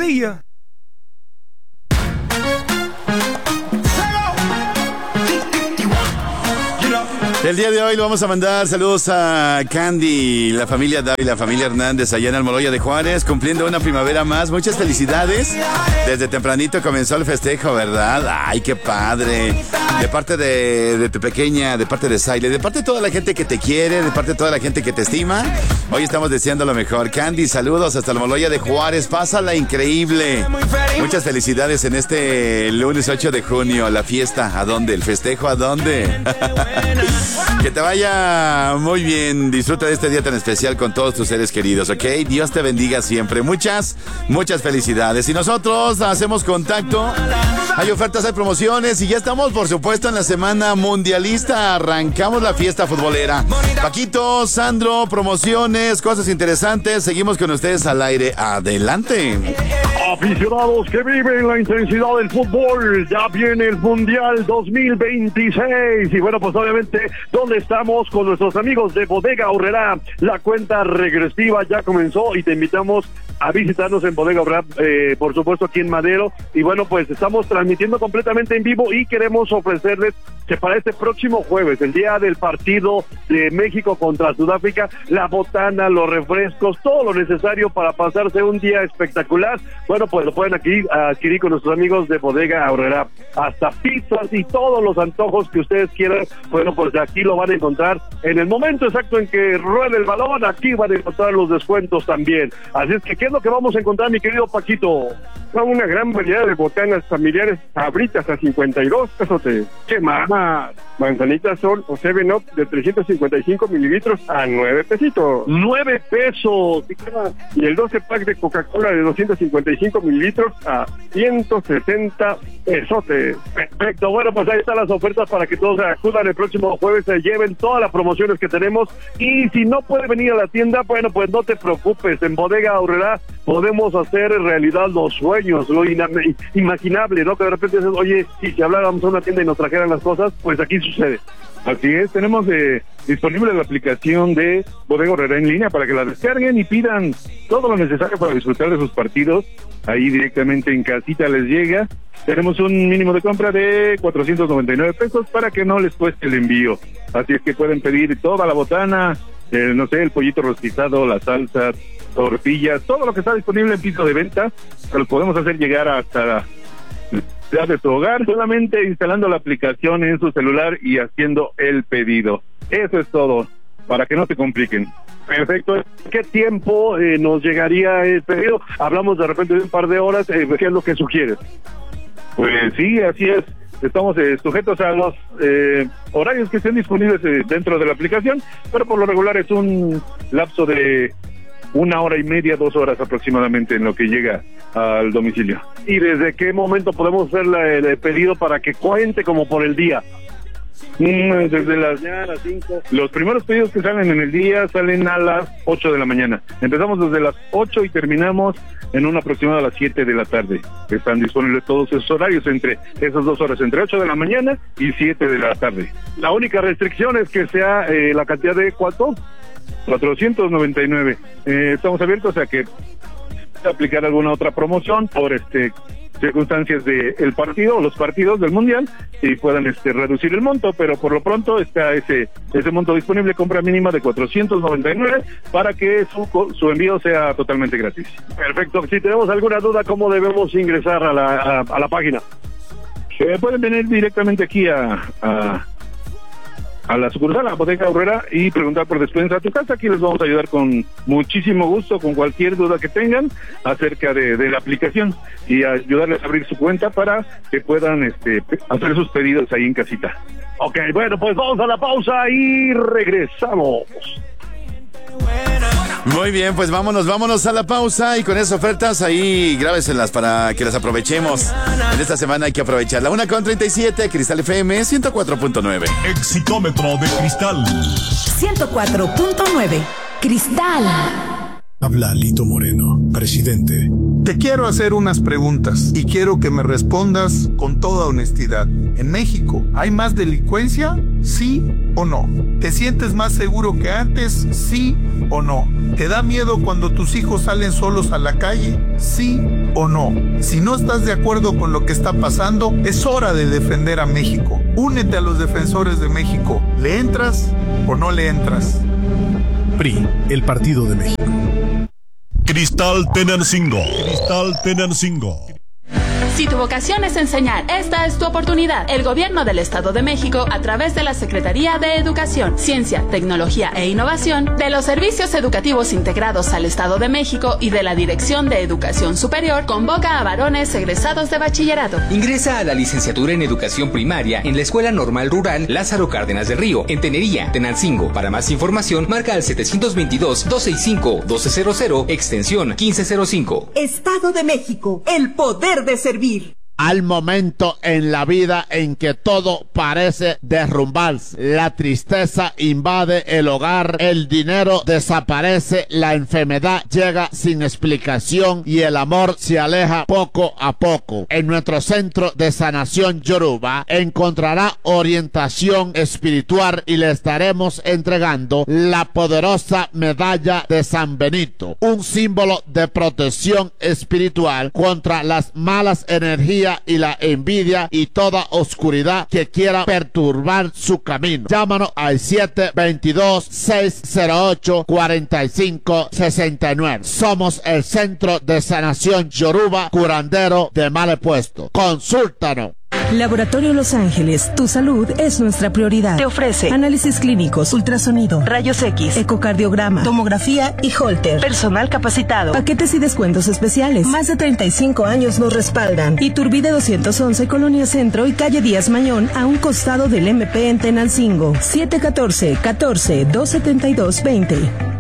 sencilla. El día de hoy le vamos a mandar saludos a Candy, la familia Dávila, la familia Hernández, allá en Almoloya de Juárez, cumpliendo una primavera más. Muchas felicidades. Desde tempranito comenzó el festejo, ¿verdad? ¡Ay, qué padre! De parte de tu pequeña, de parte de Saile, de parte de toda la gente que te quiere, de parte de toda la gente que te estima. Hoy estamos deseando lo mejor. Candy, saludos hasta Almoloya de Juárez. Pásala increíble. Muchas felicidades en este lunes 8 de junio. La fiesta, ¿a dónde? ¿El festejo, a dónde? Que te vaya muy bien. Disfruta de este día tan especial con todos tus seres queridos, ¿ok? Dios te bendiga siempre. Muchas felicidades. Y nosotros hacemos contacto. Hay ofertas, hay promociones y ya estamos, por supuesto, en la semana mundialista. Arrancamos la fiesta futbolera. Paquito, Sandro, promociones, cosas interesantes. Seguimos con ustedes al aire. Adelante. Aficionados que viven la intensidad del fútbol, ya viene el Mundial 2026 y bueno, pues obviamente, ¿dónde estamos? Con nuestros amigos de Bodega Aurrerá. La cuenta regresiva ya comenzó y te invitamos a visitarnos en Bodega Aurrerá, por supuesto aquí en Madero, y bueno, pues estamos transmitiendo completamente en vivo y queremos ofrecerles que para este próximo jueves, el día del partido de México contra Sudáfrica, la botana, los refrescos, todo lo necesario para pasarse un día espectacular. Bueno, pues lo pueden adquirir con nuestros amigos de Bodega Aurrerá. Hasta pizzas y todos los antojos que ustedes quieran, bueno, pues aquí lo van a encontrar en el momento exacto en que ruede el balón. Aquí van a encontrar los descuentos también. Así es que, ¿qué es lo que vamos a encontrar, mi querido Paquito? Una gran variedad de botanas familiares, Sabritas a 52 pesos. ¿Qué más? Manzanitas Sol o 7-Up de 355 mililitros a 9 pesitos. 9 pesos. Y el 12 pack de Coca-Cola de 255 mililitros a 160 pesos. Perfecto. Bueno, pues ahí están las ofertas para que todos acudan el próximo jueves, se lleven todas las promociones que tenemos. Y si no puede venir a la tienda, bueno, pues no te preocupes. En Bodega Aurrerá podemos hacer realidad los sueños, lo inimaginable, ¿no? Que de repente dices, oye, si habláramos a una tienda y nos trajeran las cosas, pues aquí sucede. Así es, tenemos disponible la aplicación de Bodega Aurrerá en línea para que la descarguen y pidan todo lo necesario para disfrutar de sus partidos. Ahí directamente en casita les llega. Tenemos un mínimo de compra de 499 pesos para que no les cueste el envío. Así es que pueden pedir toda la botana, no sé, el pollito rostizado, la salsa, tortillas, todo lo que está disponible en piso de venta, lo podemos hacer llegar hasta de tu hogar, solamente instalando la aplicación en su celular y haciendo el pedido. Eso es todo, para que no se compliquen. Perfecto. ¿Qué tiempo nos llegaría el pedido? Hablamos de repente de un par de horas, ¿qué es lo que sugieres? Pues sí, así es. Estamos sujetos a los horarios que estén disponibles dentro de la aplicación, pero por lo regular es un lapso de 1 hora y media, 2 horas aproximadamente en lo que llega al domicilio. ¿Y desde qué momento podemos hacer el pedido para que cuente como por el día? Desde las 5. Los primeros pedidos que salen en el día salen a las 8 de la mañana. Empezamos desde las 8 y terminamos en un aproximado a las 7 de la tarde. Están disponibles todos esos horarios entre esas 2 horas, entre 8 de la mañana y 7 de la tarde. La única restricción es que sea la cantidad de ¿cuánto? 499. Estamos abiertos a que aplicar alguna otra promoción por circunstancias del partido o los partidos del mundial y puedan reducir el monto, pero por lo pronto está ese monto disponible, compra mínima de 499 para que su envío sea totalmente gratis. Perfecto. Si tenemos alguna duda, ¿cómo debemos ingresar a la página? Pueden venir directamente aquí a la sucursal, a Bodega Aurrerá, y preguntar por Despensa a tu Casa. Aquí les vamos a ayudar con muchísimo gusto, con cualquier duda que tengan acerca de la aplicación y ayudarles a abrir su cuenta para que puedan hacer sus pedidos ahí en casita. Ok, bueno, pues vamos a la pausa y regresamos. Muy bien, pues vámonos a la pausa y con esas ofertas ahí grábeselas para que las aprovechemos. En esta semana hay que aprovecharla. 1:37, Cristal FM 104.9. Exitómetro de Cristal 104.9. Cristal. Habla Lito Moreno, presidente. Te quiero hacer unas preguntas y quiero que me respondas con toda honestidad. ¿En México hay más delincuencia? ¿Sí o no? ¿Te sientes más seguro que antes? ¿Sí o no? ¿Te da miedo cuando tus hijos salen solos a la calle? ¿Sí o no. Si no estás de acuerdo con lo que está pasando, es hora de defender a México. Únete a los defensores de México. ¿Le entras o no le entras? PRI, el Partido de México. Cristal Tenancingo. Cristal Tenancingo. Si tu vocación es enseñar, esta es tu oportunidad. El Gobierno del Estado de México, a través de la Secretaría de Educación, Ciencia, Tecnología e Innovación, de los Servicios Educativos Integrados al Estado de México y de la Dirección de Educación Superior, convoca a varones egresados de bachillerato. Ingresa a la licenciatura en Educación Primaria en la Escuela Normal Rural Lázaro Cárdenas del Río, en Tenería, Tenancingo. Para más información, marca al 722-265-1200, extensión 1505. Estado de México, el poder de servir. Al momento en la vida en que todo parece derrumbarse, la tristeza invade el hogar, el dinero desaparece, la enfermedad llega sin explicación y el amor se aleja poco a poco. En nuestro centro de sanación Yoruba encontrará orientación espiritual y le estaremos entregando la poderosa medalla de San Benito, un símbolo de protección espiritual contra las malas energías y la envidia y toda oscuridad que quiera perturbar su camino. Llámanos al 722-608-4569. Somos el Centro de Sanación Yoruba, curandero de mal puesto. Consúltanos. Laboratorio Los Ángeles, tu salud es nuestra prioridad. Te ofrece análisis clínicos, ultrasonido, rayos X, ecocardiograma, tomografía y Holter. Personal capacitado. Paquetes y descuentos especiales. Más de 35 años nos respaldan. Iturbide 211, Colonia Centro y calle Díaz Mañón, a un costado del MP en Tenancingo. 714-14-272-20.